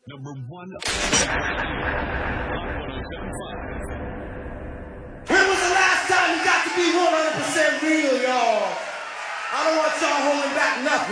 Number 1 on 1075. When was the last time you got to be 100% real, y'all? I don't want y'all holding back nothing.